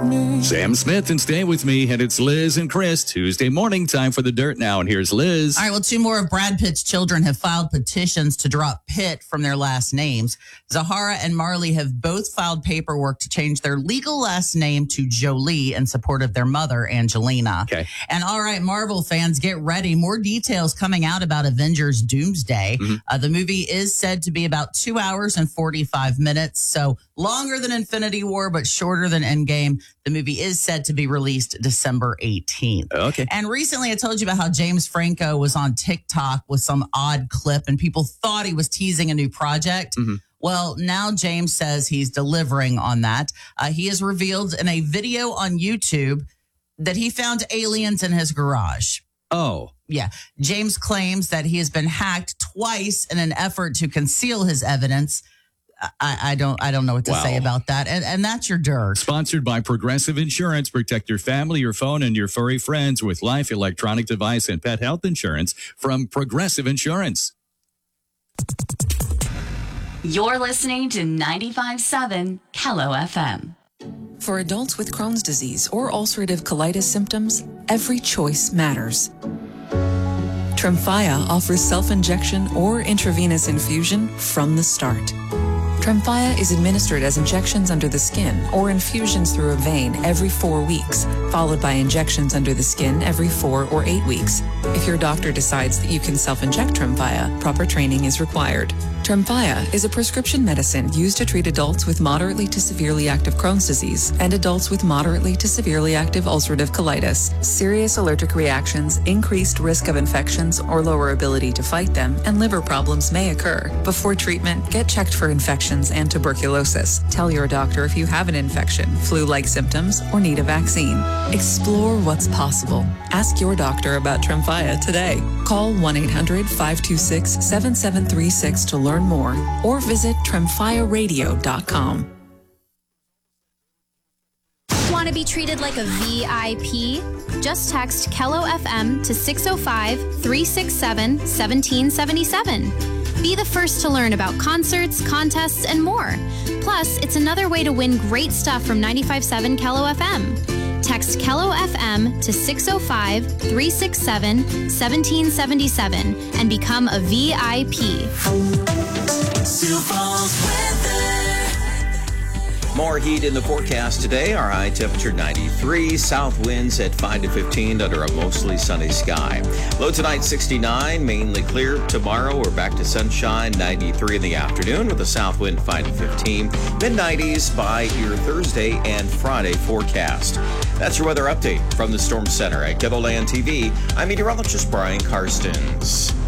Sam Smith and Stay With Me, and it's Liz and Chris. Tuesday morning, time for the dirt now, and here's Liz. All right, well, 2 more of Brad Pitt's children have filed petitions to drop Pitt from their last names. Zahara and Marley have both filed paperwork to change their legal last name to Jolie in support of their mother, Angelina. Okay. And all right, Marvel fans, get ready. More details coming out about Avengers Doomsday. The movie is said to be about 2 hours and 45 minutes, so longer than Infinity War, but shorter than Endgame. The movie is said to be released December 18th. Okay. And recently I told you about how James Franco was on TikTok with some odd clip and people thought he was teasing a new project. Well, now James says he's delivering on that. He has revealed in a video on YouTube that he found aliens in his garage. Oh. Yeah. James claims that he has been hacked twice in an effort to conceal his evidence. I don't know what to say about that. And that's your dirt. Sponsored by Progressive Insurance. Protect your family, your phone, and your furry friends with life, electronic device, and pet health insurance from Progressive Insurance. You're listening to 95.7 Kello FM. For adults with Crohn's disease or ulcerative colitis symptoms, every choice matters. Tremfya offers self-injection or intravenous infusion from the start. Tremfya is administered as injections under the skin or infusions through a vein every 4 weeks, followed by injections under the skin every 4 or 8 weeks. If your doctor decides that you can self-inject Tremfya, proper training is required. Tremfya is a prescription medicine used to treat adults with moderately to severely active Crohn's disease and adults with moderately to severely active ulcerative colitis. Serious allergic reactions, increased risk of infections or lower ability to fight them, and liver problems may occur. Before treatment, get checked for infections and tuberculosis. Tell your doctor if you have an infection, flu-like symptoms, or need a vaccine. Explore what's possible. Ask your doctor about Tremfya today. Call 1-800-526-7736 to learn more, or visit tremfyaradio.com. Want to be treated like a VIP? Just text Kello FM to 605-367-1777. Be the first to learn about concerts, contests, and more. Plus, it's another way to win great stuff from 95.7 Kello FM. Text Kello FM to 605-367-1777 and become a VIP. Sioux Falls weather. More heat in the forecast today. Our high temperature 93. South winds at 5 to 15 under a mostly sunny sky. Low tonight 69. Mainly clear. Tomorrow we're back to sunshine. 93 in the afternoon with a south wind 5 to 15. Mid-90s by your Thursday and Friday forecast. That's your weather update from the Storm Center at Ghettoland TV. I'm meteorologist Brian Karstens.